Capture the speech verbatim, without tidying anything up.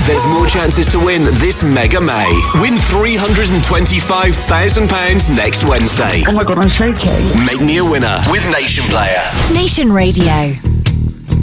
There's more chances to win this Mega May. Win three hundred twenty-five thousand pounds next Wednesday. Oh my God, I'm shaking. Make me a winner with Nation Player. Nation Radio.